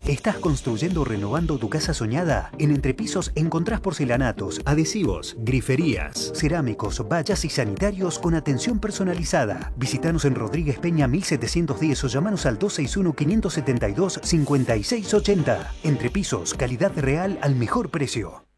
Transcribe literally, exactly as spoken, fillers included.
¿Estás construyendo o renovando tu casa soñada? En Entrepisos encontrás porcelanatos, adhesivos, griferías, cerámicos, vallas y sanitarios con atención personalizada. Visítanos en Rodríguez Peña mil setecientos diez o llamanos al dos seis uno, cinco siete dos, cinco seis ocho cero. Entrepisos, calidad real al mejor precio.